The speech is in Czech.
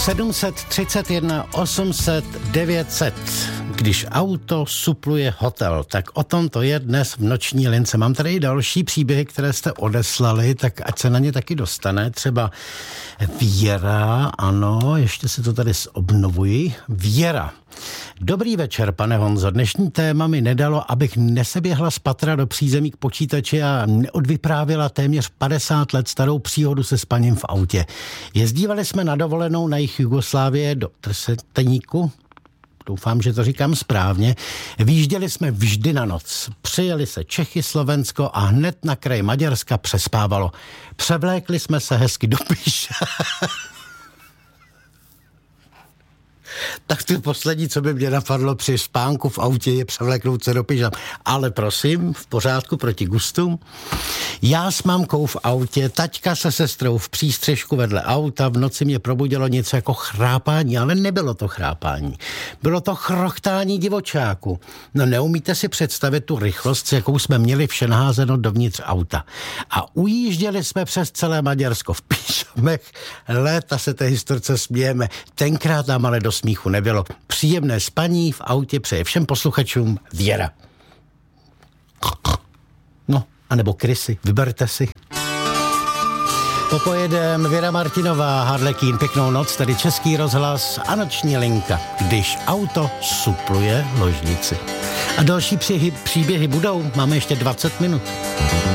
731 800 900. Když auto supluje hotel, tak o tom to je dnes v Noční lince. Mám tady i další příběhy, které jste odeslali, tak ať se na ně taky dostane. Třeba Věra, ano, ještě si to tady obnovuji. Věra. Dobrý večer, pane Honzo. Dnešní téma mi nedalo, abych neseběhla z patra do přízemí k počítači a neodvyprávěla téměř 50 let starou příhodu se spaním v autě. Jezdívali jsme na dovolenou na jih Jugoslávie do Trsteníku. Doufám, že to říkám správně. Výjížděli jsme vždy na noc. Přijeli se Čechy, Slovensko a hned na kraj Maďarska přespávalo. Převlékli jsme se hezky do píša. Tak to poslední, co by mě napadlo při spánku v autě, je převléknout se do pyžam. Ale prosím, v pořádku, proti gustům. Já s mámkou v autě, taťka se sestrou v přístřežku vedle auta, v noci mě probudilo něco jako chrápání, ale nebylo to chrápání. Bylo to chrochtání divočáku. No neumíte si představit tu rychlost, s jakou jsme měli vše naházeno dovnitř auta. A ujížděli jsme přes celé Maďarsko v pyžamech. Léta se té historce smějeme. Tenkrát nám ale do smíchu nebylo. Příjemné spaní v autě přeje všem posluchačům Věra. No, anebo krysy, vyberte si. Popojedem Věra Martinová, Harlekín, pěknou noc, tady Český rozhlas a Noční linka, když auto supluje ložnici. A další příběhy budou, máme ještě 20 minut.